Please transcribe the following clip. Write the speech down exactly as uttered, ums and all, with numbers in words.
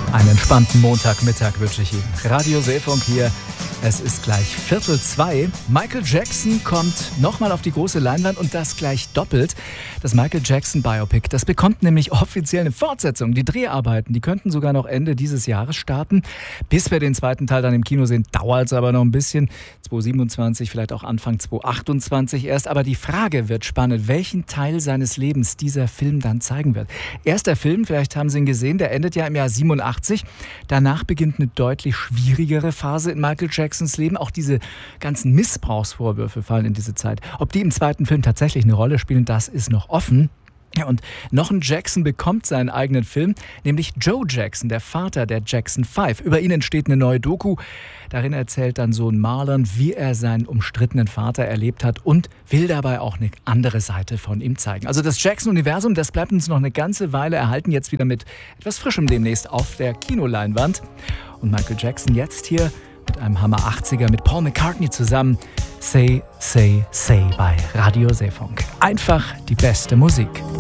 Einen entspannten Montagmittag wünsche ich Ihnen. Radio Seefunk hier. Es ist gleich Viertel zwei. Michael Jackson kommt nochmal auf die große Leinwand und das gleich doppelt. Das Michael Jackson Biopic, das bekommt nämlich offiziell eine Fortsetzung. Die Dreharbeiten, die könnten sogar noch Ende dieses Jahres starten. Bis wir den zweiten Teil dann im Kino sehen, dauert es aber noch ein bisschen. zwanzig siebenundzwanzig, vielleicht auch Anfang zwanzig achtundzwanzig erst. Aber die Frage wird spannend, welchen Teil seines Lebens dieser Film dann zeigen wird. Erster Film, vielleicht haben Sie ihn gesehen, der endet ja im Jahr siebenundachtzig. Danach beginnt eine deutlich schwierigere Phase in Michael Jacksons Leben. Auch diese ganzen Missbrauchsvorwürfe fallen in diese Zeit. Ob die im zweiten Film tatsächlich eine Rolle spielen, das ist noch offen. Ja, und noch ein Jackson bekommt seinen eigenen Film, nämlich Joe Jackson, der Vater der Jackson Five. Über ihn entsteht eine neue Doku. Darin erzählt dann Sohn Marlon, wie er seinen umstrittenen Vater erlebt hat und will dabei auch eine andere Seite von ihm zeigen. Also das Jackson-Universum, das bleibt uns noch eine ganze Weile erhalten. Jetzt wieder mit etwas Frischem demnächst auf der Kinoleinwand. Und Michael Jackson jetzt hier mit einem Hammer achtziger mit Paul McCartney zusammen. Say, say, say bei Radio Seefunk. Einfach die beste Musik.